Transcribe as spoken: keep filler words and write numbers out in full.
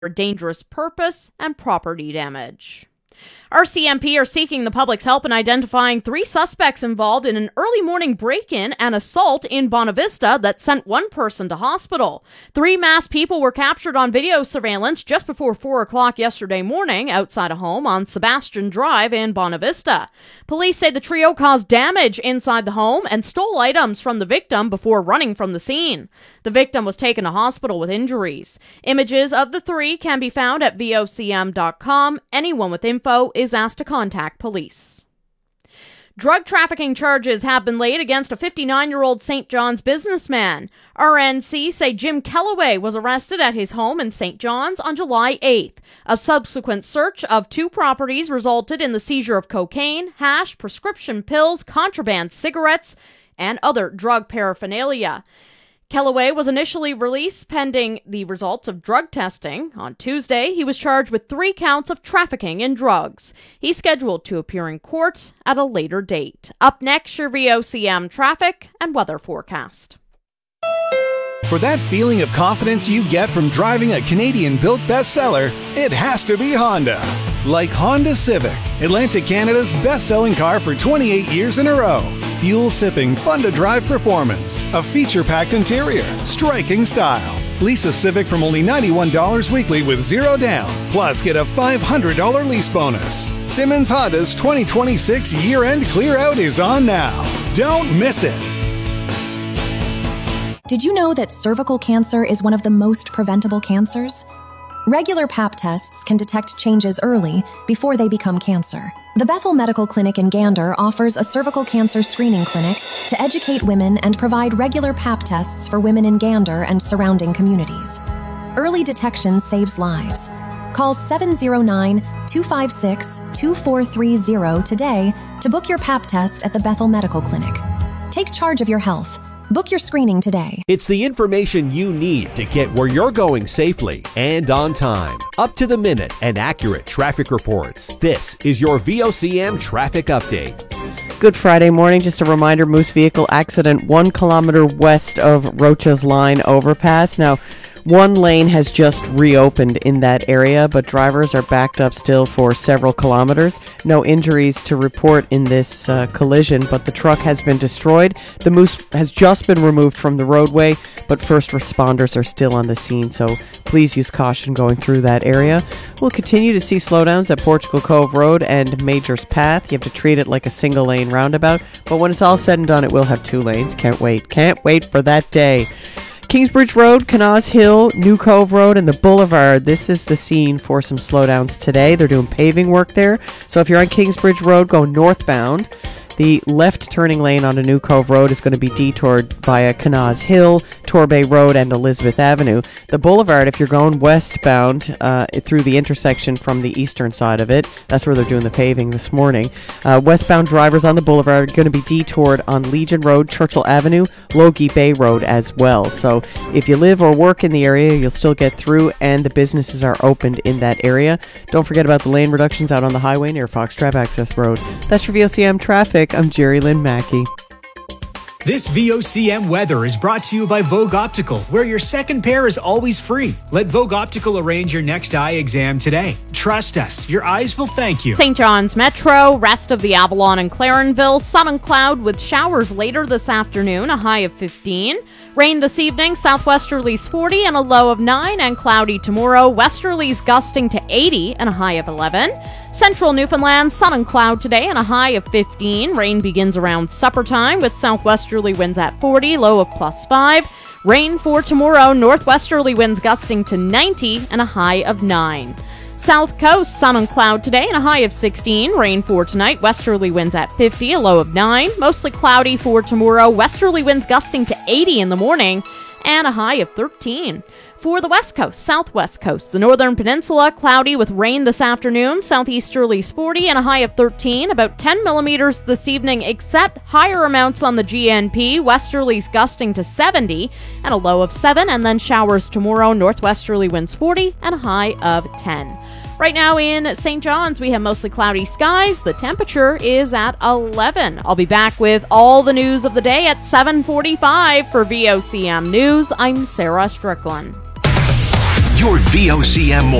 for dangerous purpose and property damage. R C M P are seeking the public's help in identifying three suspects involved in an early morning break-in and assault in Bonavista that sent one person to hospital. Three masked people were captured on video surveillance just before four o'clock yesterday morning outside a home on Sebastian Drive in Bonavista. Police say the trio caused damage inside the home and stole items from the victim before running from the scene. The victim was taken to hospital with injuries. Images of the three can be found at V O C M dot com. Anyone with info is asked to contact police. Drug trafficking charges have been laid against a fifty-nine-year-old Saint John's businessman. R N C say Jim Kellaway was arrested at his home in Saint John's on July eighth. A subsequent search of two properties resulted in the seizure of cocaine, hash, prescription pills, contraband cigarettes, and other drug paraphernalia. Kellaway was initially released pending the results of drug testing. On Tuesday, he was charged with three counts of trafficking in drugs. He's scheduled to appear in court at a later date. Up next, your V O C M traffic and weather forecast. For that feeling of confidence you get from driving a Canadian-built bestseller, it has to be Honda. Like Honda Civic, Atlantic Canada's best-selling car for twenty-eight years in a row. Fuel-sipping, fun-to-drive performance, a feature-packed interior, striking style. Lease a Civic from only ninety-one dollars weekly with zero down. Plus, get a five hundred dollars lease bonus. Simmons Honda's twenty twenty-six year-end clear-out is on now. Don't miss it. Did you know that cervical cancer is one of the most preventable cancers? Regular pap tests can detect changes early before they become cancer. The Bethel Medical Clinic in Gander offers a cervical cancer screening clinic to educate women and provide regular pap tests for women in Gander and surrounding communities. Early detection saves lives. Call seven zero nine, two five six, two four three zero today to book your pap test at the Bethel Medical Clinic. Take charge of your health. Book your screening today. It's the information you need to get where you're going safely and on time. Up to the minute and accurate traffic reports. This is your V O C M Traffic Update. Good Friday morning. Just a reminder, Moose vehicle accident one kilometer west of Rocha's Line overpass. Now, one lane has just reopened in that area, but drivers are backed up still for several kilometers. No injuries to report in this uh, collision, but the truck has been destroyed. The Moose has just been removed from the roadway, but first responders are still on the scene, so please use caution going through that area. We'll continue to see slowdowns at Portugal Cove Road and Major's Path. You have to treat it like a single lane roundabout, but when it's all said and done, it will have two lanes. Can't wait. Can't wait for that day. Kingsbridge Road, Canaz Hill, New Cove Road, and the Boulevard. This is the scene for some slowdowns today. They're doing paving work there. So if you're on Kingsbridge Road, go northbound. The left turning lane onto New Cove Road is going to be detoured via Canaz Hill, Torbay Road, and Elizabeth Avenue. The Boulevard, if you're going westbound uh, through the intersection from the eastern side of it, that's where they're doing the paving this morning. Uh, westbound drivers on the Boulevard are going to be detoured on Legion Road, Churchill Avenue, Logie Bay Road as well. So if you live or work in the area, you'll still get through, and the businesses are opened in that area. Don't forget about the lane reductions out on the highway near Foxtrap Access Road. That's your V O C M Traffic. I'm Jerry Lynn Mackey. This V O C M weather is brought to you by Vogue Optical, where your second pair is always free. Let Vogue Optical arrange your next eye exam today. Trust us, your eyes will thank you. Saint John's Metro, rest of the Avalon and Clarenville, sun and cloud with showers later this afternoon, a high of fifteen. Rain this evening, southwesterlies forty and a low of nine, and cloudy tomorrow, westerlies gusting to eighty and a high of eleven. Central Newfoundland, sun and cloud today and a high of fifteen. Rain begins around supper time with southwesterly winds at forty, low of plus five. Rain for tomorrow, northwesterly winds gusting to ninety and a high of nine. South Coast, sun and cloud today and a high of sixteen. Rain for tonight, westerly winds at fifty, a low of nine. Mostly cloudy for tomorrow, westerly winds gusting to eighty in the morning and a high of thirteen. For the west coast, southwest coast, the northern peninsula, cloudy with rain this afternoon, southeasterlies forty and a high of thirteen, about ten millimeters this evening, except higher amounts on the G N P, westerlies gusting to seventy and a low of seven, and then showers tomorrow, northwesterly winds forty and a high of ten. Right now in Saint John's, we have mostly cloudy skies. The temperature is at eleven. I'll be back with all the news of the day at seven forty-five for V O C M News. I'm Sarah Strickland. Your V O C M